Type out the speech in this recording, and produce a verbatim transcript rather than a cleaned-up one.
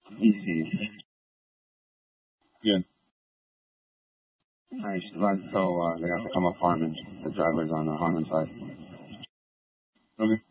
Easy. Good. Nice. Right, so uh, they have to come up Harmon. The drivers on the Harmon side. Okay.